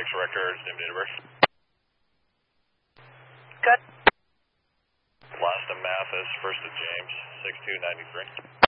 Fix records, name, date of birth. Good. Last of Mathis, first of James, 6293.